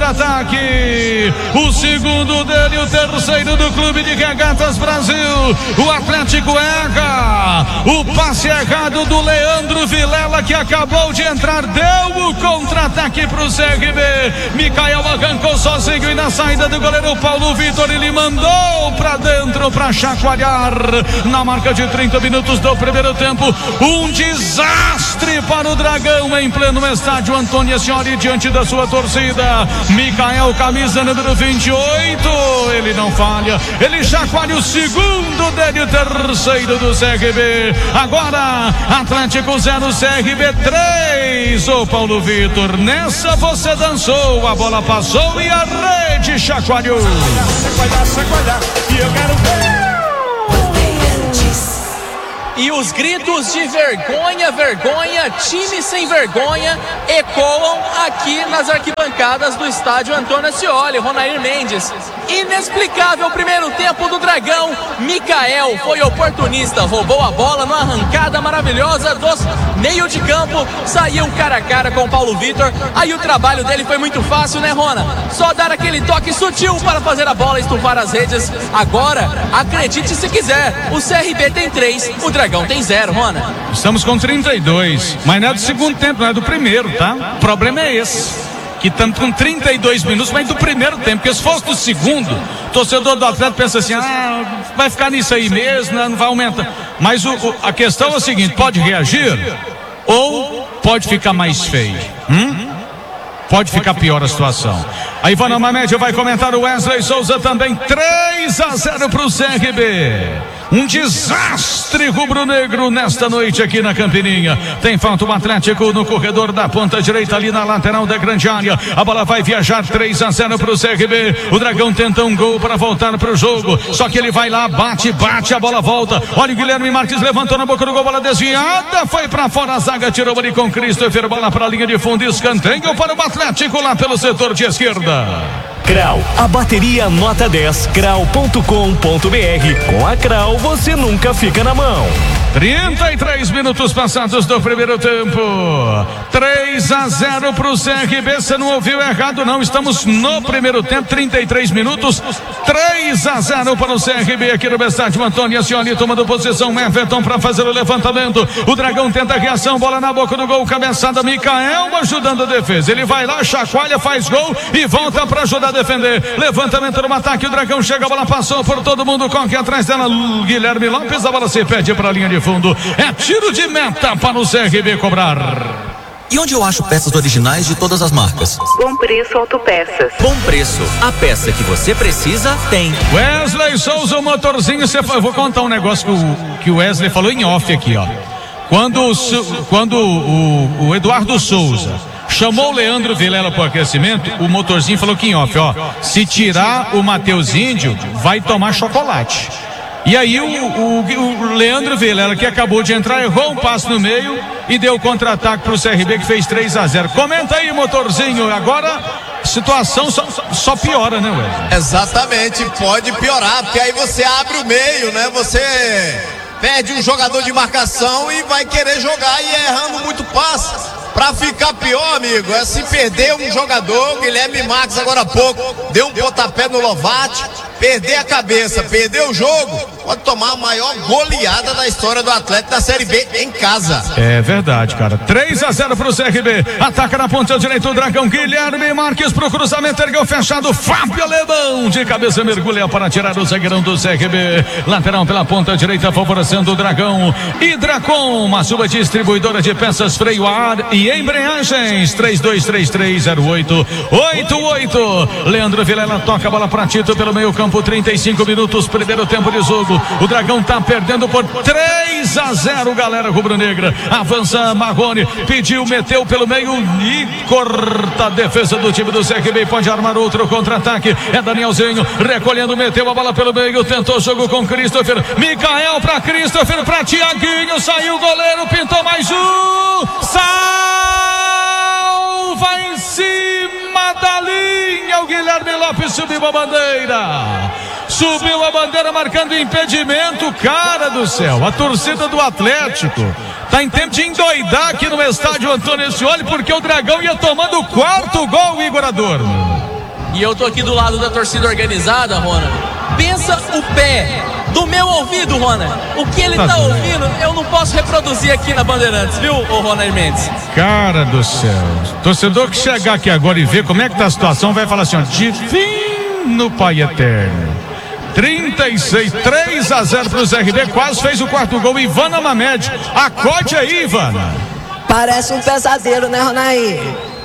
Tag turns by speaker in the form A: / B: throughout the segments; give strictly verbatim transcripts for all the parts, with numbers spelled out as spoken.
A: contra-ataque. O segundo dele, o terceiro do Clube de Regatas Brasil. O Atlético erra. O passe errado do Leandro Vilela, que acabou de entrar, deu o contra-ataque para o C R B. Micael arrancou sozinho e na saída do goleiro Paulo Vitor ele mandou para dentro para chacoalhar. Na marca de trinta minutos do primeiro tempo, um desastre para o Dragão em pleno estádio Antônio Ascioli diante da sua torcida. Micael, camisa número vinte e oito, ele não falha, ele chacoalha o segundo dele, o terceiro do C R B. Agora Atlético zero, C R B três. Ô Paulo Vitor, nessa você dançou, a bola passou e a rede chacoalhou.
B: Chacoalhar, chacoalhar, e eu quero ver.
C: E os gritos de vergonha, vergonha, time sem vergonha, ecoam aqui nas arquibancadas do estádio Antônio Ascioli. Ronair Mendes, inexplicável primeiro tempo do Dragão. Micael foi oportunista, roubou a bola numa arrancada maravilhosa dos meio de campo, saiu cara a cara com o Paulo Vitor. Aí o trabalho dele foi muito fácil, né, Rona? Só dar aquele toque sutil para fazer a bola estufar as redes. Agora, acredite se quiser, o C R B tem três, o Dragão tem zero, Rona.
A: Estamos com trinta e dois, mas não é do segundo tempo, não é do primeiro, tá? O problema é esse, que estamos com trinta e dois minutos, mas do primeiro tempo, porque se fosse do segundo, o torcedor do Atlético pensa assim, ah, vai ficar nisso aí mesmo, não vai aumentar. Mas o, o, a questão é o seguinte, pode reagir ou pode ficar mais feio, hum? Pode ficar pior a situação. A Ivana Mamédia vai comentar, o Wesley Souza também. Três a zero para o C R B. Um desastre rubro-negro nesta noite aqui na Campininha. Tem falta o Atlético no corredor da ponta direita, ali na lateral da grande área. A bola vai viajar, três a zero para o C R B. O Dragão tenta um gol para voltar para o jogo, só que ele vai lá, bate, bate, a bola volta. Olha o Guilherme Marques, levantou na boca do gol, bola desviada, foi para fora, a zaga tirou ali com Christopher, bola para a linha de fundo, escanteio para o Atlético lá pelo setor de esquerda.
D: Crau, a bateria nota dez, crau ponto com ponto br. Com a Crau você nunca fica na mão.
A: trinta e três minutos passados do primeiro tempo. três a zero para o C R B. Você não ouviu errado, não. Estamos no primeiro tempo, trinta e três minutos. três a zero para o C R B aqui no estádio Antônio Ascioli, tomando posição Everton para fazer o levantamento. O Dragão tenta a reação, bola na boca do gol, cabeçada, Micael ajudando a defesa. Ele vai lá, chacoalha, faz gol e volta para ajudar a defender. Levantamento no ataque, o Dragão chega, a bola passou por todo mundo, corre atrás dela, Guilherme Lopes, a bola se perde para a linha de fundo. É tiro de meta para o C R B cobrar.
E: E onde eu acho peças originais de todas as marcas?
F: Bom Preço Autopeças.
E: Bom Preço, a peça que você precisa tem.
A: Wesley Souza, o motorzinho, você, eu vou contar um negócio que o, que o Wesley falou em off aqui, ó. Quando, o, quando o, o Eduardo Souza chamou o Leandro Vilela para o aquecimento, o motorzinho falou que em off, ó, se tirar o Matheus Índio, vai tomar chocolate. E aí o, o, o Leandro Vilela, que acabou de entrar, errou um passe no meio e deu contra-ataque para o C R B, que fez três a zero. Comenta aí, motorzinho, agora a situação só, só piora, né, Wesley?
G: Exatamente, pode piorar, porque aí você abre o meio, né, você perde um jogador de marcação e vai querer jogar e errando muito passe. Pra ficar pior, amigo, é se perder um jogador. Guilherme Marques agora há pouco deu um pontapé no Lovati, perder a cabeça, perder o jogo, pode tomar a maior goleada da história do Atlético da Série B em casa.
A: É verdade, cara. três a zero pro C R B. Ataca na ponta direita o Dragão. Guilherme Marques pro cruzamento, ergueu fechado. Fábio Alemão de cabeça mergulha para tirar o zagueirão do C R B. Lateral pela ponta direita, favorecendo o Dragão. Hidracom, uma sua distribuidora de peças, freio a ar e embreagens. Três dois três três zero oito oito oito. Leandro Vilela toca a bola para Tito pelo meio campo. Trinta e cinco minutos, primeiro tempo de jogo. O Dragão tá perdendo por três a zero, galera rubro-negra. Avança Marrone, pediu, meteu pelo meio e corta a defesa do time do C R B. Pode armar outro contra-ataque. É Danielzinho recolhendo, meteu a bola pelo meio, tentou o jogo com Christopher. Micael para Christopher, para Tiaguinho, saiu o goleiro, pintou mais um. Salva em cima da linha. O Guilherme Lopes subiu a bandeira. Subiu a bandeira marcando impedimento. Cara do céu, a torcida do Atlético tá em tempo de endoidar aqui no estádio Antônio Ascioli, porque o Dragão ia tomando o quarto gol, Igor Adorno.
C: e eu tô aqui do lado da torcida organizada, Rona. Pensa o pé do meu ouvido, Rona. O que ele tá, tá ouvindo, eu não posso reproduzir aqui na Bandeirantes, viu, ô Ronair Mendes?
A: Cara do céu. Torcedor que chegar aqui agora e ver como é que tá a situação vai falar assim, ó, divino Pai Eterno. trinta e seis, três a zero pro Z R B, quase fez o quarto gol. Ivana Mamed, acorde aí, Ivana.
H: Parece um pesadelo, né, Ronair?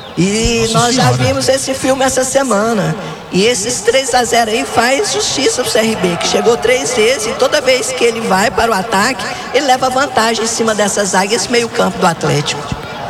H: E Nossa nós senhora. já vimos esse filme essa semana. E esses três a zero aí faz justiça pro C R B, que chegou três vezes e toda vez que ele vai para o ataque, ele leva vantagem em cima dessa zaga, esse meio campo do Atlético.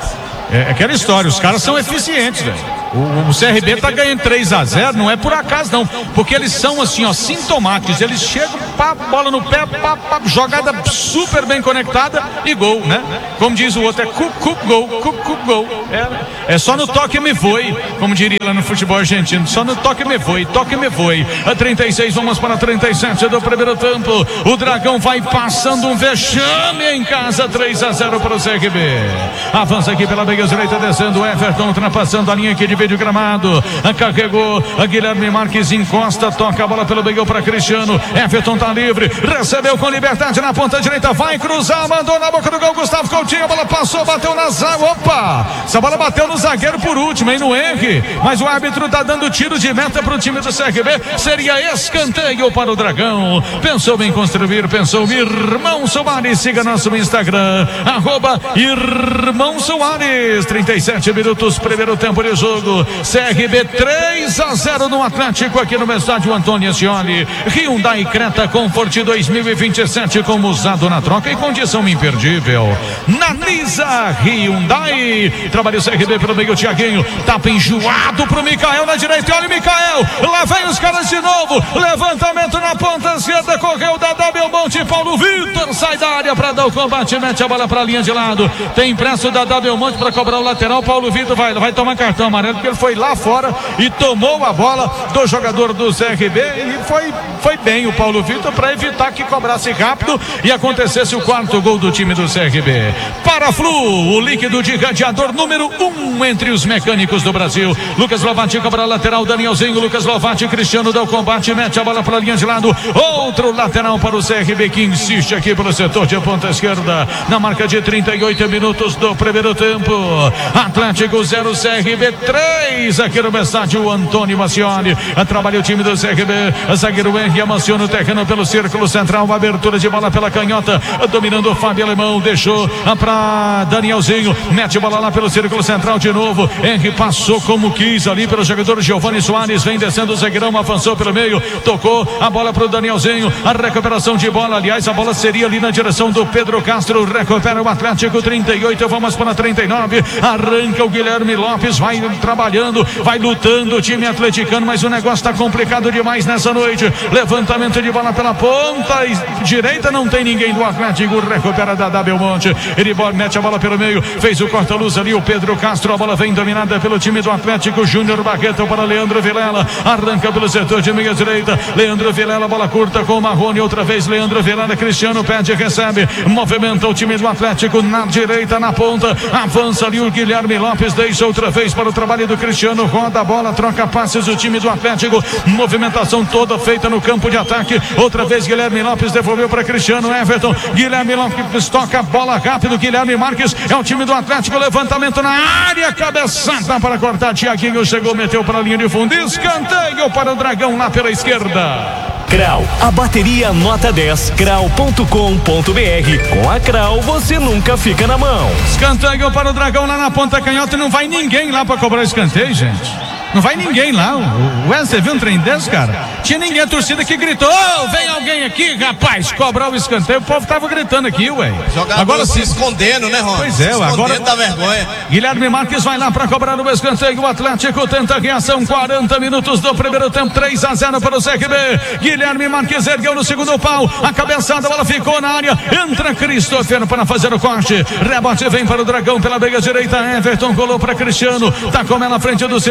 A: É aquela história, os caras são eficientes, velho. O, o C R B tá ganhando três a zero, não é por acaso não, porque eles são assim, ó, sintomáticos. Eles chegam, pá, bola no pé, pá, pá, jogada super bem conectada e gol, né? Como diz o outro, é cuc, cuc, gol, cuc, cuc, gol. É, é só no toque me foi, como diria lá no futebol argentino, só no toque me foi, toque me foi. A trinta e seis, vamos para trinta e sete do primeiro tempo. O Dragão vai passando um vexame em casa, três a zero para o C R B. Avança aqui pela meia direita, descendo o Everton, ultrapassando a linha aqui de vídeo gramado, carregou a Guilherme Marques, encosta, toca a bola pelo meio para Cristiano. Everton tá livre, recebeu com liberdade na ponta direita, vai cruzar, mandou na boca do gol, Gustavo Coutinho, a bola passou, bateu na zaga, opa, essa bola bateu no zagueiro por último, hein, no Henrique, mas o árbitro tá dando tiro de meta pro time do C R B, seria escanteio para o Dragão. Pensou em construir, pensou Irmão Soares, siga nosso Instagram, arroba Irmão Soares. Trinta e sete minutos, primeiro tempo de jogo. C R B três a zero no Atlético, aqui no estádio Antônio Ascioli. Hyundai Creta Comfort dois mil e vinte e sete, como usado na troca e condição imperdível. Na Nisa Hyundai, trabalha o C R B pelo meio, Thiaguinho, tapa enjoado pro Mikael na direita, olha o Mikael, lá vem os caras de novo, levantamento na ponta esquerda, correu da Belmonte, Paulo Vitor sai da área para dar o combate, mete a bola pra linha de lado, tem impresso da Belmonte para cobrar o lateral, Paulo Vitor vai, vai tomar cartão amarelo, porque ele foi lá fora e tomou a bola do jogador do C R B e foi, foi bem o Paulo Vitor para evitar que cobrasse rápido e acontecesse o quarto gol do time do C R B. Paraflu, o líquido de radiador número um entre os mecânicos do Brasil. Lucas Lovati cobra a lateral, Danielzinho, Lucas Lovati, Cristiano dá o combate, mete a bola para a linha de lado, outro lateral para o C R B que insiste aqui pelo setor de ponta esquerda, na marca de trinta e oito minutos do primeiro tempo. Atlético zero, C R B três, aqui no estádio Antônio Ascioli. Trabalha o time do C R B, zagueiro Henrique amaciona o terreno pelo círculo central, abertura de bola pela canhota, dominando o Fábio Alemão, deixou para Danielzinho, mete a bola lá pelo círculo central de novo, Henrique passou como quis ali pelo jogador Giovanni Soares, vem descendo o zagueirão, avançou pelo meio, tocou a bola para o Danielzinho, a recuperação de bola, aliás a bola seria ali na direção do Pedro Castro, recupera o Atlético, trinta e oito, vamos para trinta e nove, arranca o Guilherme Lopes, vai trabalhando, vai lutando o time atleticano, mas o negócio está complicado demais nessa noite. Levantamento de bola pela ponta direita, não tem ninguém do Atlético, recupera da Belmonte, ele mete a bola pelo meio, fez o corta-luz ali o Pedro Castro, a bola vem dominada pelo time do Atlético, Júnior Barreto para Leandro Vilela, arranca pelo setor de meia direita, Leandro Vilela, bola curta com o Marrone, outra vez Leandro Vilela, Cristiano pede, recebe, movimenta o time do Atlético na direita, na ponta, avança ali o Guilherme Lopes, deixa outra vez para o trabalho do Cristiano, roda a bola, troca passes o time do Atlético, movimentação toda feita no campo de ataque, outra vez Guilherme Lopes devolveu para Cristiano, Everton, Guilherme Lopes toca a bola rápido, Guilherme Marques, é o time do Atlético, levantamento na área, cabeçada para cortar, Thiaguinho chegou, meteu para a linha de fundo, escanteio para o Dragão lá pela esquerda.
D: Crau, a bateria nota dez, crau ponto com ponto br. Com a Crau você nunca fica na mão.
A: Escanteio para o Dragão lá na ponta canhota, e não vai ninguém lá para cobrar escanteio, gente. Não vai ninguém lá. O Wesley viu um trem desse, cara? Tinha ninguém, a torcida que gritou: oh, vem alguém aqui, rapaz, cobrar o escanteio. O povo tava gritando aqui, ué.
G: Jogador agora se escondendo, né, Ron?
A: Pois é,
G: se
A: agora
G: da vergonha.
A: Guilherme Marques vai lá para cobrar o escanteio. O Atlético tenta a reação. quarenta minutos do primeiro tempo, três a zero para o C R B. Guilherme Marques ergueu no segundo pau. A cabeçada, a bola ficou na área. Entra Christopher para fazer o corte. Rebote vem para o Dragão pela meia direita. Everton colou para Cristiano. Tá com ela na frente do círculo central.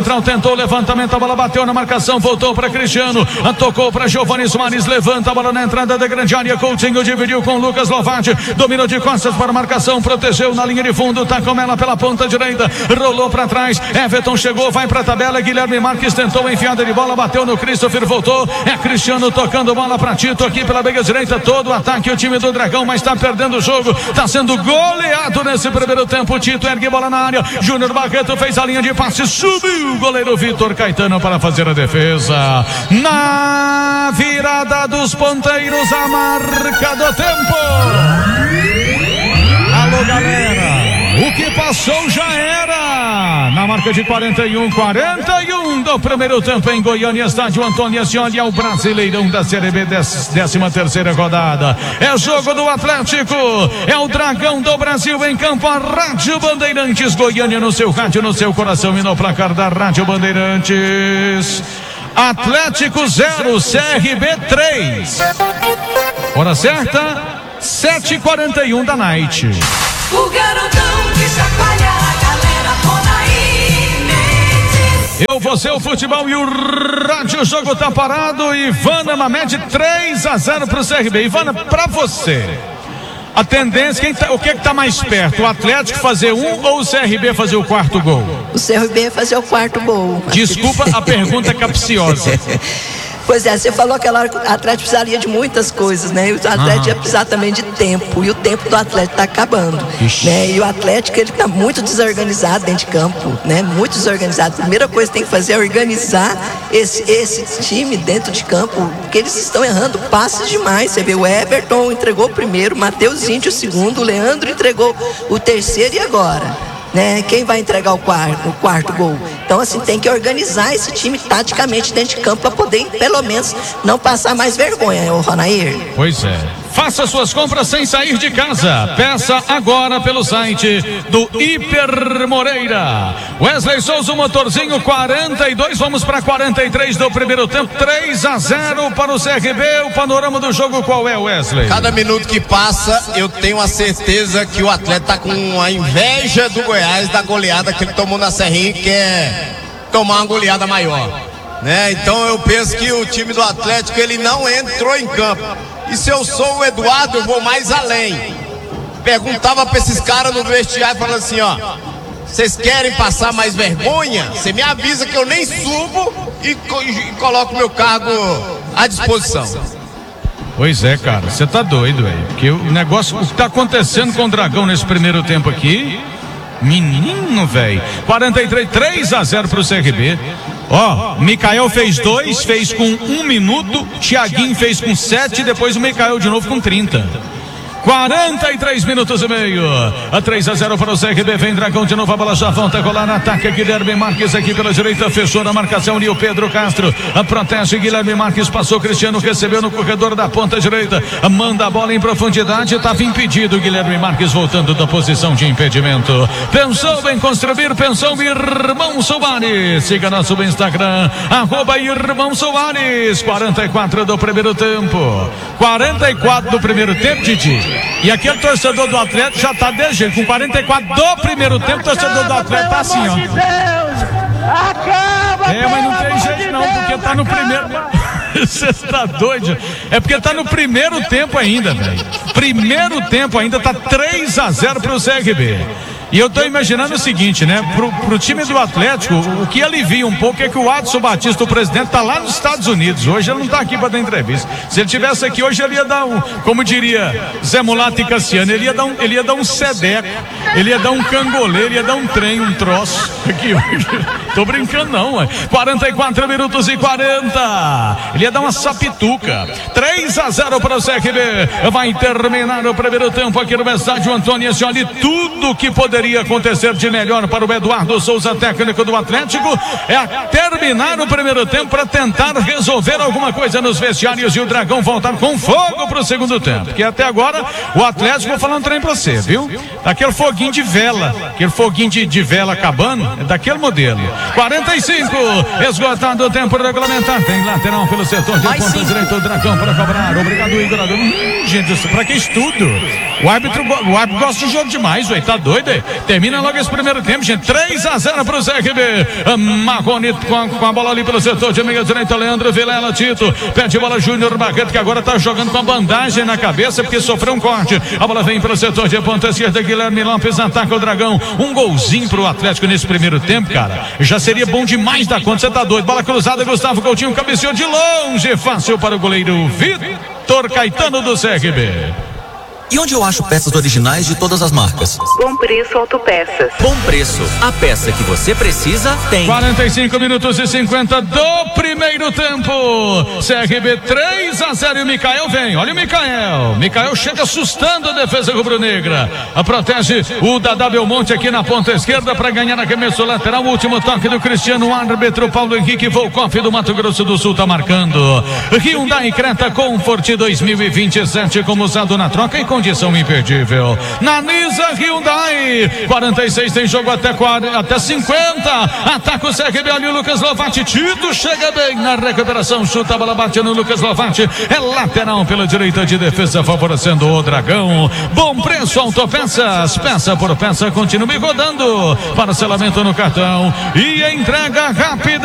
A: central, tentou o levantamento, a bola bateu na marcação, voltou para Cristiano, tocou para Giovanni Soares, levanta a bola na entrada da grande área, Coutinho dividiu com Lucas Lovati, dominou de costas para a marcação, protegeu na linha de fundo, tá com ela pela ponta direita, rolou para trás, Everton chegou, vai para a tabela, Guilherme Marques tentou a enfiada de bola, bateu no Christopher, voltou, é Cristiano tocando bola para Tito aqui pela beira direita, todo o ataque o time do Dragão, mas está perdendo o jogo, está sendo goleado nesse primeiro tempo. Tito ergue bola na área, Júnior Barreto fez a linha de passe, subiu o goleiro Vitor Caetano para fazer a defesa. Na virada dos ponteiros, a marca do tempo. Alô, galera, o que passou já era. Na marca de quarenta e um, quarenta e um do primeiro tempo em Goiânia, estádio Antônio Ascioli, é o Brasileirão da Série B, décima terceira rodada. É jogo do Atlético, é o Dragão do Brasil em campo, a Rádio Bandeirantes Goiânia no seu rádio, no seu coração e no placar da Rádio Bandeirantes. Atlético zero, C R B três. Hora certa, sete e quarenta e um da noite.
I: O garotão que chacoalha a galera, Ronair Mendes.
A: Eu, você, o futebol e o rádio, o jogo tá parado. Ivana Mamed, três a zero pro C R B. Ivana, pra você, a tendência, quem tá, o que que tá mais perto? O Atlético fazer um ou o C R B fazer o quarto gol?
H: O C R B fazer o quarto gol.
A: Desculpa a pergunta capciosa.
H: Pois é, você falou que o Atlético precisaria de muitas coisas, né? E o Atlético uhum. ia precisar também de tempo. E o tempo do Atlético está acabando. Né? E o Atlético, ele está muito desorganizado dentro de campo, né? Muito desorganizado. A primeira coisa que tem que fazer é organizar esse, esse time dentro de campo, porque eles estão errando passes demais. Você vê, o Everton entregou o primeiro, o Matheus Índio o segundo, o Leandro entregou o terceiro e agora? Né? Quem vai entregar o quarto, o quarto gol? Então, assim, tem que organizar esse time taticamente dentro de campo para poder, pelo menos, não passar mais vergonha, ô Ronair.
A: Pois é. Faça suas compras sem sair de casa. Peça agora pelo site do Hiper Moreira. Wesley Souza, o motorzinho, quarenta e dois. Vamos para quarenta e três do primeiro tempo. três a zero para o C R B. O panorama do jogo qual é, Wesley?
G: Cada minuto que passa, eu tenho a certeza que o atleta tá com a inveja do Goiás, da goleada que ele tomou na Serrinha, que é tomar uma goleada maior. Né? Então eu penso que o time do Atlético, ele não entrou em campo. E se eu sou o Eduardo, eu vou mais além. Perguntava para esses caras no vestiário, falando assim, ó, vocês querem passar mais vergonha? Você me avisa que eu nem subo e, co e coloco meu cargo à disposição.
A: Pois é, cara, você tá doido, velho. Porque o negócio, o que tá acontecendo com o Dragão nesse primeiro tempo aqui, menino, velho. quarenta e três, três a zero pro C R B. Ó, oh, Mikael fez dois, fez com um minuto, Thiaguinho fez com sete, depois o Mikael de novo com trinta. quarenta e três minutos e meio. A três a zero para o C R B. Vem Dragão de novo. A bola já volta a colar. Ataca Guilherme Marques aqui pela direita. Fechou na marcação. E o Pedro Castro a protege. Guilherme Marques passou. Cristiano recebeu no corredor da ponta direita. Manda a bola em profundidade. Estava impedido. Guilherme Marques voltando da posição de impedimento. Pensou em construir? Pensou Irmão Soares. Siga nosso Instagram. Arroba Irmão Soares. quarenta e quatro do primeiro tempo. quarenta e quatro do primeiro tempo, Didi. E aquele torcedor do Atlético já tá de jeito. Com quarenta e quatro do primeiro tempo, o torcedor do Atlético tá assim, ó.
B: Acaba,
A: é, mas não tem jeito não, porque tá no primeiro. Você tá doido? É porque tá no primeiro tempo ainda, velho. Primeiro tempo ainda, tá três a zero pro C R B. E eu tô imaginando o seguinte, né? Pro, pro time do Atlético, o que alivia um pouco é que o Adson Batista, o presidente, tá lá nos Estados Unidos. Hoje ele não tá aqui pra dar entrevista. Se ele tivesse aqui hoje, ele ia dar um, como diria Zé Mulato e Cassiano, ele ia dar um, ele ia dar um sedeco, ele ia dar um cangolê, ele ia dar um trem, um troço. Aqui hoje. Tô brincando não, ué. quarenta e quatro minutos e quarenta. Ele ia dar uma sapituca. três a zero para o C R B. Vai terminar o primeiro tempo aqui no estádio Antônio Ascioli. Tudo que poderia acontecer de melhor para o Eduardo Souza, técnico do Atlético, é terminar o primeiro tempo para tentar resolver alguma coisa nos vestiários e o Dragão voltar com fogo para o segundo tempo. Que até agora o Atlético, vou falar um trem para você, viu? Daquele foguinho de vela, aquele foguinho de, de vela acabando, é daquele modelo. quarenta e cinco, esgotado o tempo regulamentar. Tem lateral pelo setor de ponta direita, o Dragão para cobrar. Obrigado, Igor. Hum, gente, para que estudo? O árbitro, o árbitro gosta de jogo demais, ué, tá doido, é? Termina logo esse primeiro tempo, gente. três a zero para o C R B. Marrone com a, com a bola ali pelo setor de meia direita. Leandro Vilela, Tito. Pede bola Júnior Barreto, que agora tá jogando com a bandagem na cabeça porque sofreu um corte. A bola vem pelo setor de ponta esquerda. Guilherme Lopes ataca o Dragão. Um golzinho pro Atlético nesse primeiro tempo, cara. Já seria bom demais da conta. Você tá doido. Bola cruzada. Gustavo Coutinho cabeceou de longe. Fácil para o goleiro Vitor Caetano do C R B.
E: E onde eu acho peças originais de todas as marcas?
F: Bom Preço Autopeças.
D: Bom Preço, a peça que você precisa tem.
A: quarenta e cinco minutos e cinquenta do primeiro tempo. C R B três a zero e o Mikael vem. Olha o Mikael. Mikael chega assustando a defesa rubro-negra. A protege o Dadá Belmonte aqui na ponta esquerda para ganhar arremesso lateral. O último toque do Cristiano, o árbitro Paulo Henrique Volkoff do Mato Grosso do Sul tá marcando. Hyundai Creta Comfort dois mil e vinte e sete como usado na troca e condição imperdível. Na Nisa Hyundai, quarenta e seis tem jogo até, quarenta, até cinquenta. Ataca o C R B ali, o Lucas Lovati. Tito chega bem na recuperação, chuta a bola, bate no Lucas Lovati. É lateral pela direita de defesa, favorecendo o Dragão. Bom Preço Autopeças, peça por peça, continue rodando. Parcelamento no cartão e entrega rápida.